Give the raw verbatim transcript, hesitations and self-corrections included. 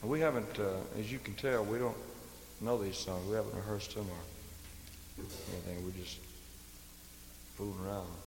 we haven't, uh, as you can tell, we don't know these songs. We haven't rehearsed them or anything. We're just fooling around.